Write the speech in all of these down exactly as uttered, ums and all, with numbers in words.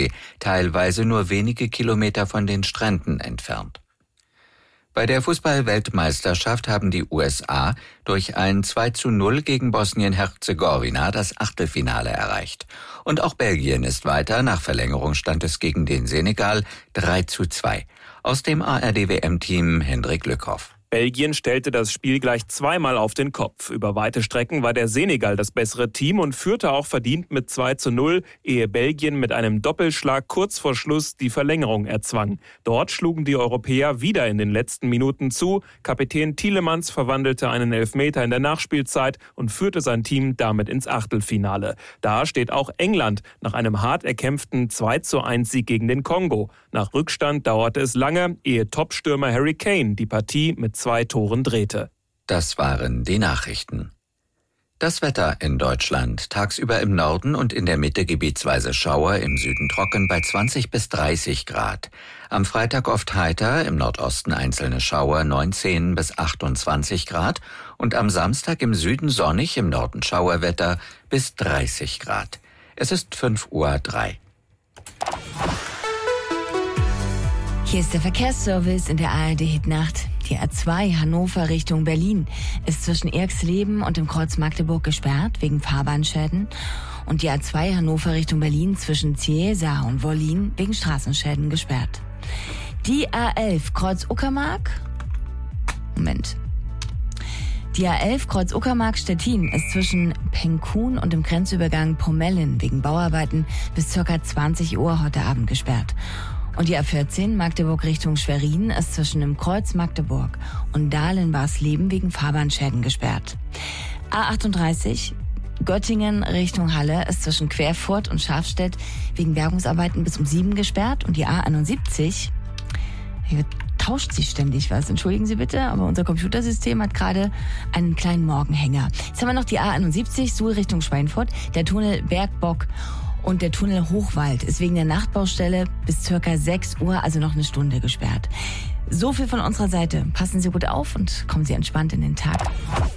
sie teilweise nur wenige Kilometer von den Stränden entfernt. Bei der Fußball-Weltmeisterschaft haben die U S A durch ein zwei zu null gegen Bosnien-Herzegowina das Achtelfinale erreicht. Und auch Belgien ist weiter. Nach Verlängerung stand es gegen den Senegal drei zu zwei. Aus dem A R D-W M-Team Hendrik Lückhoff. Belgien stellte das Spiel gleich zweimal auf den Kopf. Über weite Strecken war der Senegal das bessere Team und führte auch verdient mit zwei zu null, ehe Belgien mit einem Doppelschlag kurz vor Schluss die Verlängerung erzwang. Dort schlugen die Europäer wieder in den letzten Minuten zu. Kapitän Tielemans verwandelte einen Elfmeter in der Nachspielzeit und führte sein Team damit ins Achtelfinale. Da steht auch England nach einem hart erkämpften zwei zu eins Sieg gegen den Kongo. Nach Rückstand dauerte es lange, ehe Topstürmer Harry Kane die Partie mit zwei Toren drehte. Das waren die Nachrichten. Das Wetter in Deutschland. Tagsüber im Norden und in der Mitte gebietsweise Schauer, im Süden trocken bei zwanzig bis dreißig Grad. Am Freitag oft heiter, im Nordosten einzelne Schauer, neunzehn bis achtundzwanzig Grad. Und am Samstag im Süden sonnig, im Norden Schauerwetter bis dreißig Grad. Es ist fünf Uhr drei. Hier ist der Verkehrsservice in der A R D-Hitnacht. Die A zwei Hannover Richtung Berlin ist zwischen Erxleben und dem Kreuz Magdeburg gesperrt wegen Fahrbahnschäden. Und die A zwei Hannover Richtung Berlin zwischen Ciesa und Wollin wegen Straßenschäden gesperrt. Die A elf Kreuz Uckermark. Moment. Die A elf Kreuz Uckermark-Stettin ist zwischen Penkun und dem Grenzübergang Pomellen wegen Bauarbeiten bis ca. zwanzig Uhr heute Abend gesperrt. Und die A vierzehn Magdeburg Richtung Schwerin ist zwischen dem Kreuz Magdeburg und Dahlen-Barsleben wegen Fahrbahnschäden gesperrt. A achtunddreißig Göttingen Richtung Halle ist zwischen Querfurt und Schafstedt wegen Bergungsarbeiten bis um sieben gesperrt. Und die A einundsiebzig, hier tauscht sich ständig was, entschuldigen Sie bitte, aber unser Computersystem hat gerade einen kleinen Morgenhänger. Jetzt haben wir noch die A einundsiebzig Suhl Richtung Schweinfurt, der Tunnel Bergbock und der Tunnel Hochwald ist wegen der Nachtbaustelle bis circa sechs Uhr, also noch eine Stunde gesperrt. So viel von unserer Seite. Passen Sie gut auf und kommen Sie entspannt in den Tag.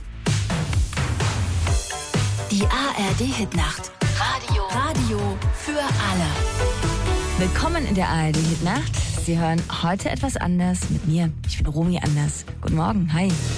Die A R D-Hitnacht. Radio. Radio für alle. Willkommen in der A R D-Hitnacht. Sie hören heute etwas anders mit mir. Ich bin Romy Anders. Guten Morgen. Hi.